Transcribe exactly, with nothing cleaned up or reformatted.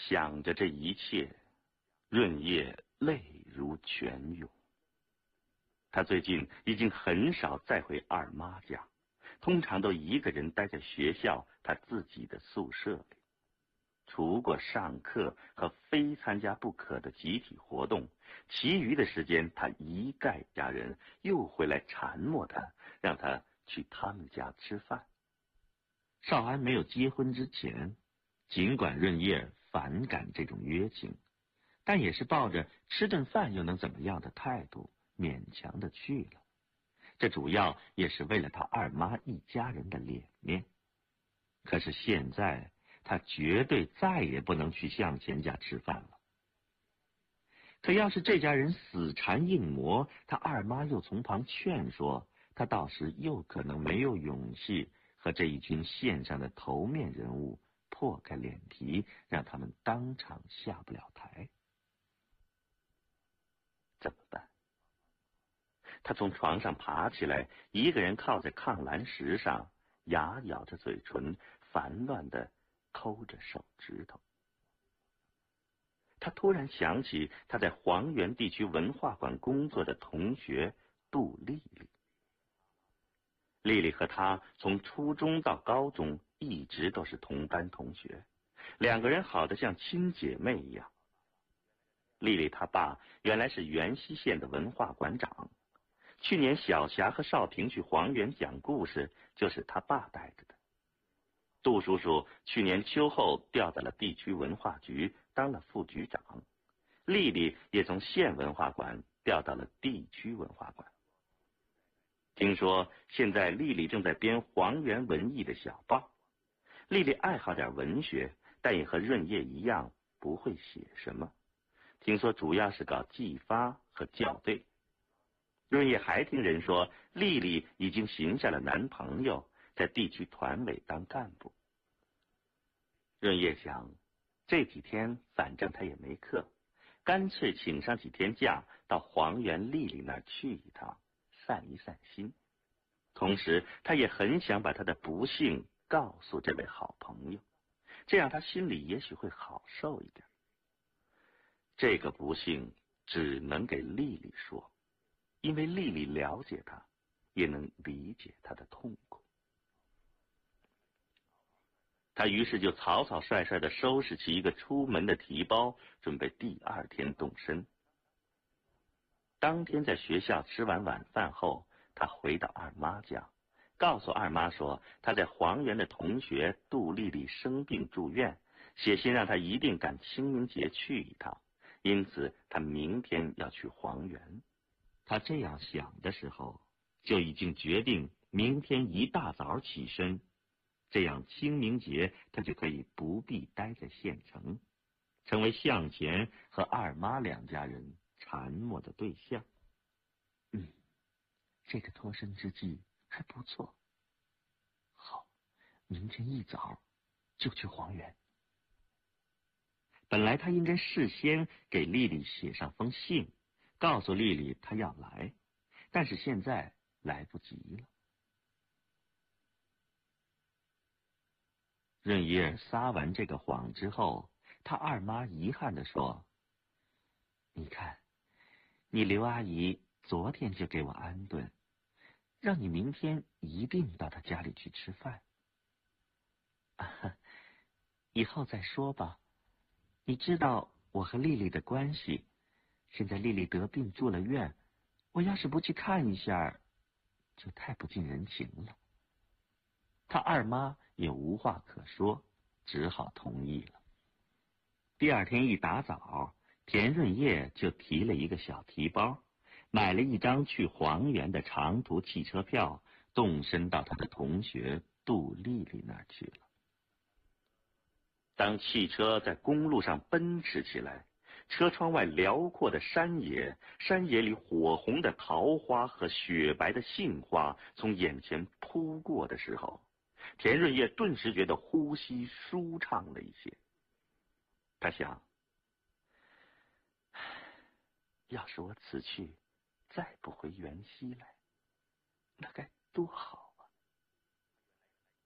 想着这一切，润叶泪如泉涌。他最近已经很少再回二妈家，通常都一个人待在学校他自己的宿舍里。除过上课和非参加不可的集体活动，其余的时间他一概家人又回来缠磨他，让他去他们家吃饭。少安没有结婚之前，尽管润叶反感这种约请，但也是抱着吃顿饭又能怎么样的态度勉强的去了。这主要也是为了他二妈一家人的脸面。可是现在他绝对再也不能去向前家吃饭了。可要是这家人死缠硬磨，他二妈又从旁劝说，他到时又可能没有勇气和这一群线上的头面人物破开脸皮，让他们当场下不了台。怎么办？他从床上爬起来，一个人靠在炕栏石上，牙咬着嘴唇，烦乱地抠着手指头。他突然想起他在黄原地区文化馆工作的同学杜丽丽。丽丽和他从初中到高中一直都是同班同学，两个人好得像亲姐妹一样。丽丽她爸原来是原西县的文化馆长，去年小霞和少平去黄原讲故事，就是他爸带着的。杜叔叔去年秋后调到了地区文化局，当了副局长。丽丽也从县文化馆调到了地区文化馆。听说现在丽丽正在编黄原文艺的小报。丽丽爱好点文学，但也和润叶一样不会写什么。听说主要是搞寄发和校对。润叶还听人说，丽丽已经寻下了男朋友，在地区团委当干部。润叶想，这几天反正他也没课，干脆请上几天假，到黄原丽丽那儿去一趟，散一散心。同时他也很想把他的不幸告诉这位好朋友，这样他心里也许会好受一点。这个不幸只能给丽丽说，因为丽丽了解他，也能理解他的痛苦。他于是就草草率率地收拾起一个出门的提包，准备第二天动身。当天在学校吃完晚饭后，他回到二妈家，告诉二妈说他在黄原的同学杜丽丽生病住院，写信让他一定赶清明节去一趟，因此他明天要去黄原。他这样想的时候，就已经决定明天一大早起身，这样清明节他就可以不必待在县城，成为向前和二妈两家人缠磨的对象。嗯，这个脱身之计还不错。好，明天一早就去黄原。本来他应该事先给丽丽写上封信，告诉丽丽他要来，但是现在来不及了。润叶撒完这个谎之后，他二妈遗憾地说：你看，你刘阿姨昨天就给我安顿，让你明天一定到她家里去吃饭。啊，以后再说吧。你知道我和丽丽的关系，现在丽丽得病住了院，我要是不去看一下，就太不近人情了。他二妈也无话可说，只好同意了。第二天一大早，田润叶就提了一个小提包，买了一张去黄原的长途汽车票，动身到他的同学杜丽丽那儿去了。当汽车在公路上奔驰起来，车窗外辽阔的山野，山野里火红的桃花和雪白的杏花从眼前扑过的时候，田润叶顿时觉得呼吸舒畅了一些。他想，要是我此去再不回原西来，那该多好。